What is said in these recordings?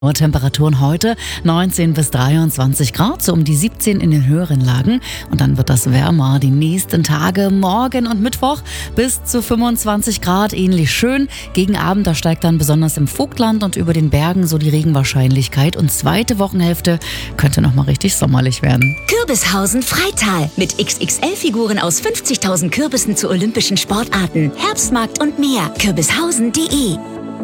Temperaturen heute 19 bis 23 Grad, so um die 17 in den höheren Lagen. Und dann wird das wärmer die nächsten Tage, morgen und Mittwoch bis zu 25 Grad, ähnlich schön. Gegen Abend, da steigt dann besonders im Vogtland und über den Bergen so die Regenwahrscheinlichkeit. Und zweite Wochenhälfte könnte nochmal richtig sommerlich werden. Kürbishausen Freital mit XXL-Figuren aus 50.000 Kürbissen zu olympischen Sportarten. Herbstmarkt und mehr. Kürbishausen.de.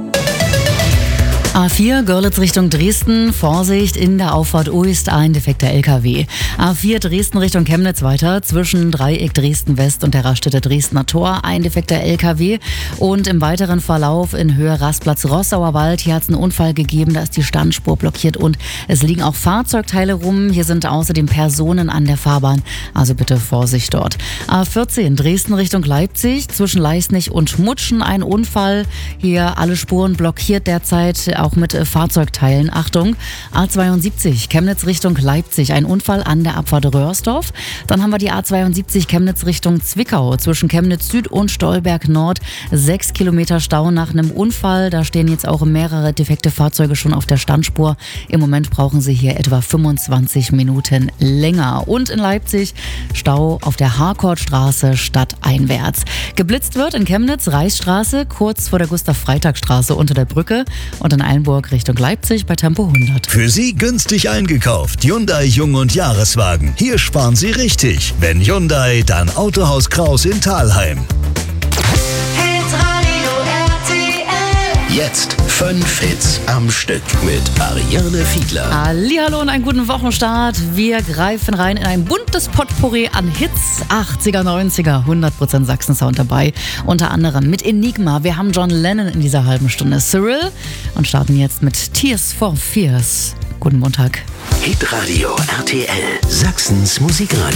A4 Görlitz Richtung Dresden, Vorsicht in der Auffahrt Uist, ein defekter LKW. A4 Dresden Richtung Chemnitz weiter, zwischen Dreieck Dresden West und der Raststätte Dresdner Tor, ein defekter LKW. Und im weiteren Verlauf in Höhe Rastplatz Rossauer Wald, hier hat es einen Unfall gegeben, da ist die Standspur blockiert und es liegen auch Fahrzeugteile rum. Hier sind außerdem Personen an der Fahrbahn, also bitte Vorsicht dort. A14 Dresden Richtung Leipzig, zwischen Leisnig und Mutschen, ein Unfall. Hier alle Spuren blockiert derzeit, auch mit Fahrzeugteilen. Achtung, A72 Chemnitz Richtung Leipzig, ein Unfall an der Abfahrt Röhrsdorf. Dann haben wir die A72 Chemnitz Richtung Zwickau, zwischen Chemnitz Süd und Stolberg Nord. 6 Kilometer Stau nach einem Unfall. Da stehen jetzt auch mehrere defekte Fahrzeuge schon auf der Standspur. Im Moment brauchen sie hier etwa 25 Minuten länger. Und in Leipzig Stau auf der Harkortstraße stadteinwärts. Geblitzt wird in Chemnitz Reichsstraße, kurz vor der Gustav-Freitag-Straße unter der Brücke. Und in Eilenburg Richtung Leipzig bei Tempo 100. Für Sie günstig eingekauft. Hyundai Jung- und Jahreswagen. Hier sparen Sie richtig. Wenn Hyundai, dann Autohaus Kraus in Thalheim. Hitradio RTL. Jetzt 5 Hits am Stück mit Ariane Fiedler. Hallihallo und einen guten Wochenstart. Wir greifen rein in ein buntes Potpourri an Hits, 80er, 90er, 100% Sachsen-Sound dabei. Unter anderem mit Enigma. Wir haben John Lennon in dieser halben Stunde, Cyril, und starten jetzt mit Tears for Fears. Guten Montag. Hitradio RTL, Sachsens Musikradio.